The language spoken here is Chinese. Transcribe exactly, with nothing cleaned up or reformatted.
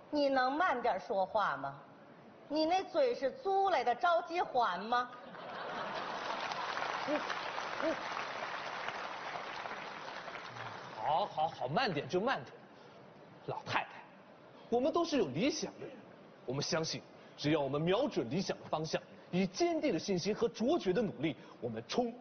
你能慢点说话吗？你那嘴是租来的，着急还吗？你你。 好，好，好，慢点就慢点。老太太，我们都是有理想的人，我们相信，只要我们瞄准理想的方向，以坚定的信心和卓绝的努力，我们冲